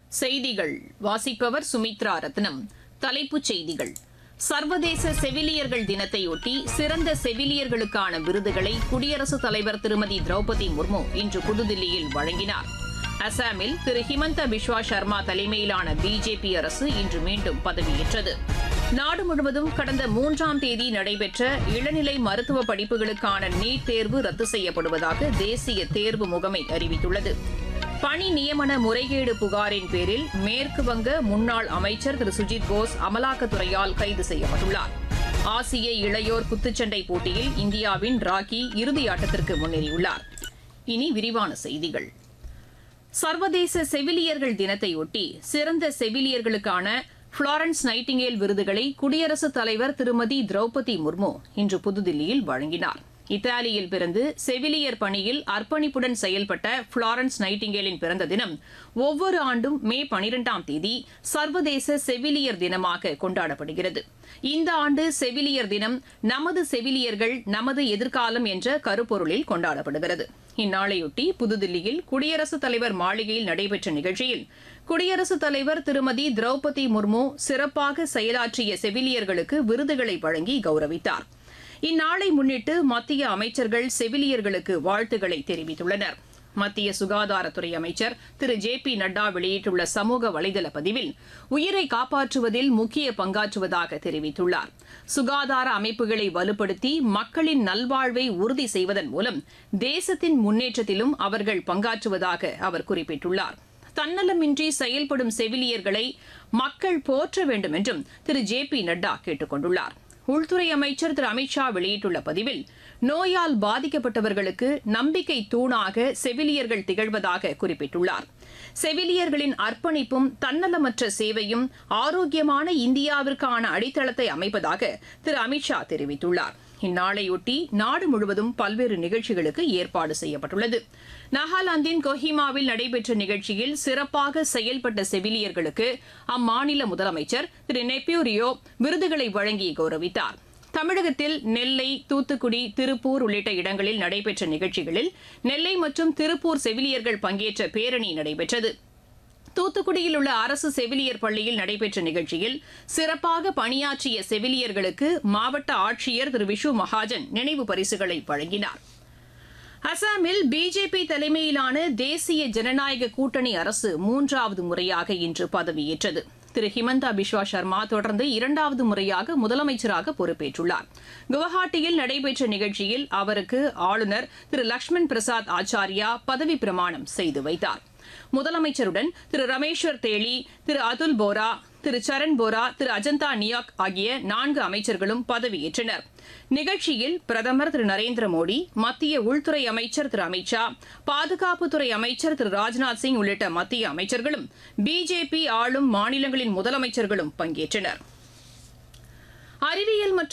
செய்திகள் வாசிப்பவர் சுமித்ரா ரத்னம். தலைப்புச் செய்திகள். சர்வதேச செவிலியர்கள் தினத்தையொட்டி சிறந்த செவிலியர்களுக்கான விருதுகளை குடியரசுத் தலைவர் திருமதி திரௌபதி முர்மு இன்று புதுதில்லியில் வழங்கினார். அசாமில் திரு ஹிமந்த பிஸ்வா சர்மா தலைமையிலான பிஜேபி அரசு இன்று மீண்டும் பதவியேற்றது. நாடு முழுவதும் கடந்த 3ஆம் தேதி நடைபெற்ற இளநிலை மருத்துவ படிப்புகளுக்கான நீட் தேர்வு ரத்து செய்யப்படுவதாக தேசிய தேர்வு முகமை அறிவித்துள்ளது. பணி நியமன முறைகேடு புகாரின் பேரில் மேற்குவங்க முன்னாள் அமைச்சர் திரு சுஜித் போஸ் அமலாக்கத்துறையால் கைது செய்யப்பட்டுள்ளார். ஆசிய இளையோர் குத்துச்சண்டை போட்டியில் இந்தியாவின் ராக்கி இறுதியாட்டத்திற்கு முன்னேறியுள்ளார். இனி விரிவான செய்திகள். சர்வதேச செவிலியர்கள் தினத்தையொட்டி சிறந்த செவிலியர்களுக்கான புளோரன்ஸ் நைட்டிங்கேல் விருதுகளை குடியரசுத் தலைவர் திருமதி திரௌபதி முர்மு இன்று புதுதில்லியில் வழங்கினார். இத்தாலியில் பிறந்து செவிலியர் பணியில் அர்ப்பணிப்புடன் செயல்பட்ட புளோரன்ஸ் நைட்டிங்கேலின் பிறந்த தினம் ஒவ்வொரு ஆண்டும் மே 12ஆம் தேதி சர்வதேச செவிலியர் தினமாக கொண்டாடப்படுகிறது. இந்த ஆண்டு செவிலியர் தினம் நமது செவிலியர்கள் நமது எதிர்காலம் என்ற கருப்பொருளில் கொண்டாடப்படுகிறது. இந்நாளையொட்டி புதுதில்லியில் குடியரசுத் தலைவர் மாளிகையில் நடைபெற்ற நிகழ்ச்சியில் குடியரசுத் தலைவர் திருமதி திரௌபதி முர்மு சிறப்பாக செயலாற்றிய செவிலியர்களுக்கு விருதுகளை வழங்கி கௌரவித்தார். இந்நாளை முன்னிட்டு மத்திய அமைச்சர்கள் செவிலியர்களுக்கு வாழ்த்துக்களை தெரிவித்துள்ளனர். மத்திய சுகாதாரத்துறை அமைச்சர் திரு ஜே.பி. நட்டா வெளியிட்டுள்ள சமூக வலைதள பதிவில் உயிரை காப்பாற்றுவதில் முக்கிய பங்காற்றுவதாக தெரிவித்துள்ளார். சுகாதார அமைப்புகளை வலுப்படுத்தி மக்களின் நல்வாழ்வை உறுதி செய்வதன் மூலம் தேசத்தின் முன்னேற்றத்திலும் அவர்கள் பங்காற்றுவதாக அவர் குறிப்பிட்டுள்ளார். தன்னலமின்றி செயல்படும் செவிலியர்களை மக்கள் போற்ற வேண்டும் என்றும் திரு ஜே.பி. நட்டா கேட்டுக் கொண்டுள்ளார். உள்துறை அமைச்சர் திரு அமித்ஷா வெளியிட்டுள்ள பதிவில் நோயால் பாதிக்கப்பட்டவர்களுக்கு நம்பிக்கை தூணாக செவிலியர்கள் திகழ்வதாக குறிப்பிட்டுள்ளார். செவிலியர்களின் அர்ப்பணிப்பும் தன்னலமற்ற சேவையும் ஆரோக்கியமான இந்தியாவிற்கான அடித்தளத்தை அமைப்பதாக திரு அமித்ஷா தெரிவித்துள்ளார். இந்நாளையொட்டி நாடு முழுவதும் பல்வேறு நிகழ்ச்சிகளுக்கு ஏற்பாடு செய்யப்பட்டுள்ளது. நாகாலாந்தின் கொஹிமாவில் நடைபெற்ற நிகழ்ச்சியில் சிறப்பாக செயல்பட்ட செவிலியர்களுக்கு அம்மாநில முதலமைச்சர் திரு நெப்பியூ ரியோ விருதுகளை வழங்கி கௌரவித்தார். தமிழகத்தில் நெல்லை, தூத்துக்குடி, திருப்பூர் உள்ளிட்ட இடங்களில் நடைபெற்ற நிகழ்ச்சிகளில் நெல்லை மற்றும் திருப்பூர் செவிலியர்கள் பங்கேற்ற பேரணி நடைபெற்றது. தூத்துக்குடியில் உள்ள அரசு செவிலியர் பள்ளியில் நடைபெற்ற நிகழ்ச்சியில் சிறப்பாக பணியாற்றிய செவிலியர்களுக்கு மாவட்ட ஆட்சியர் திரு விஷு மகாஜன் நினைவு பரிசுகளை வழங்கினார். அசாமில் பிஜேபி தலைமையிலான தேசிய ஜனநாயக கூட்டணி அரசு 3வது முறையாக இன்று பதவியேற்றது. திரு ஹிமந்தா பிஸ்வா சர்மா தொடர்ந்து 2வது முறையாக முதலமைச்சராக பொறுப்பேற்றுள்ளார். குவஹாட்டியில் நடைபெற்ற நிகழ்ச்சியில் அவருக்கு ஆளுநர் திரு லக்ஷ்மண் பிரசாத் ஆச்சாரியா பதவி பிரமாணம் செய்து வைத்தார். முதலமைச்சருடன் திரு ரமேஸ்வர் தேலி, திரு அதுல் போரா, திரு சரண் போரா, திரு அஜந்தா நியாக் ஆகிய 4 அமைச்சர்களும் பதவியேற்றனர். நிகழ்ச்சியில் பிரதமர் திரு நரேந்திர மோடி, மத்திய உள்துறை அமைச்சர் திரு அமித்ஷா, பாதுகாப்புத்துறை அமைச்சர் திரு ராஜ்நாத் சிங் உள்ளிட்ட மத்திய அமைச்சர்களும் பிஜேபி ஆளும் மாநிலங்களின் முதலமைச்சர்களும் பங்கேற்றனர். அறிவியல் மற்றும்